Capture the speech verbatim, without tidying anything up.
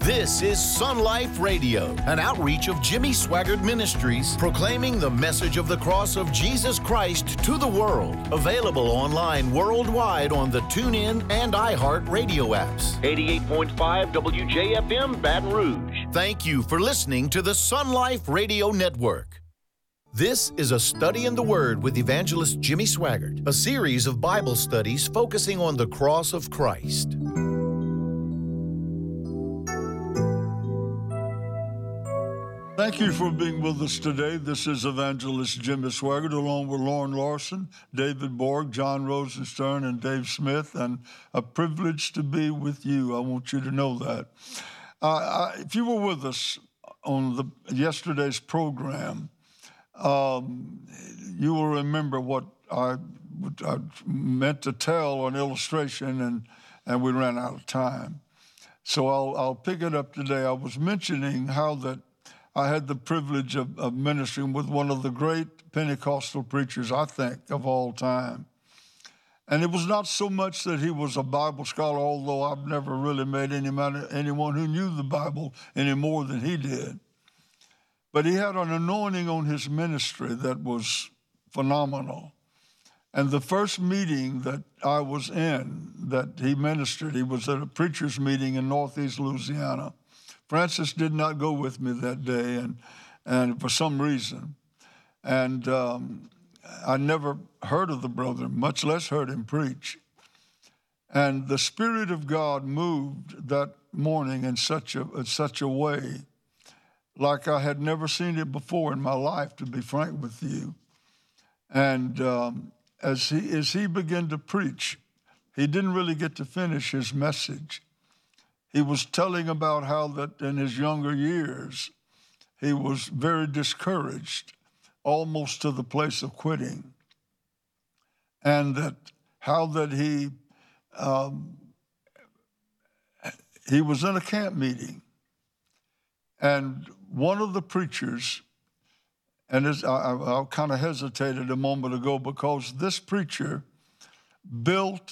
This is Sun Life Radio, an outreach of Jimmy Swaggart Ministries, proclaiming the message of the cross of Jesus Christ to the world. Available online worldwide on the TuneIn and iHeart radio apps. eighty-eight point five W J F M, Baton Rouge. Thank you for listening to the Sun Life Radio Network. This is a Study in the Word with Evangelist Jimmy Swaggart, a series of Bible studies focusing on the cross of Christ. Thank you for being with us today. This is Evangelist Jimmy Swaggart, along with Lauren Larson, David Borg, John Rosenstern, and Dave Smith, and a privilege to be with you. I want you to know that. Uh, I, if you were with us on the yesterday's program, um, you will remember what I, what I meant to tell an illustration, and, and we ran out of time. So I'll, I'll pick it up today. I was mentioning how that I had the privilege of, of ministering with one of the great Pentecostal preachers, I think, of all time. And it was not so much that he was a Bible scholar, although I've never really met any man, anyone who knew the Bible any more than he did. But he had an anointing on his ministry that was phenomenal. And the first meeting that I was in that he ministered, he was at a preacher's meeting in Northeast Louisiana. Francis did not go with me that day, and and for some reason. And um, I never heard of the brother, much less heard him preach. And the Spirit of God moved that morning in such a, in such a way, like I had never seen it before in my life, to be frank with you. And um, as he as he began to preach, he didn't really get to finish his message. He was telling about how that in his younger years, he was very discouraged, almost to the place of quitting. And that how that he, um, he was in a camp meeting. And one of the preachers, and I, I, I kind of hesitated a moment ago because this preacher built